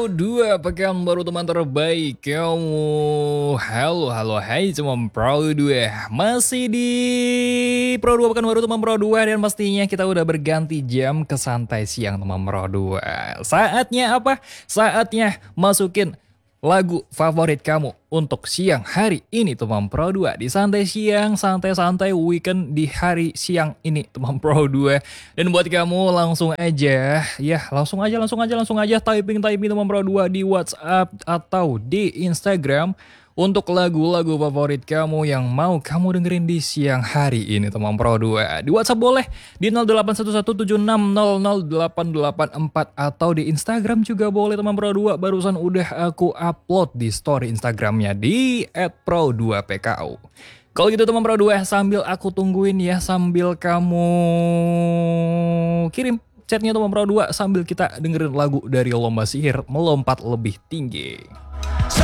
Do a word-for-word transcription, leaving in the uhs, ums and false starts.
Pro dua, pekan baru teman terbaik kamu. Halo, halo, hai teman Pro dua. Masih di Pro dua, pekan baru teman Pro dua. Dan pastinya kita udah berganti jam ke santai siang teman Pro dua. Saatnya apa? Saatnya masukin lagu favorit kamu untuk siang hari ini teman Pro dua. Di santai siang, santai-santai weekend di hari siang ini teman Pro dua. Dan buat kamu langsung aja, ya langsung aja, langsung aja, langsung aja typing-typing teman Pro dua di WhatsApp atau di Instagram untuk lagu-lagu favorit kamu yang mau kamu dengerin di siang hari ini teman Pro dua. Di WhatsApp boleh di nol delapan satu satu tujuh enam nol nol delapan delapan empat atau di Instagram juga boleh teman Pro dua. Barusan udah aku upload di story Instagramnya di et pro dua p k o. Kalau gitu teman Pro dua, sambil aku tungguin ya, sambil kamu kirim chatnya teman Pro dua, sambil kita dengerin lagu dari Lomba Sihir Melompat Lebih Tinggi.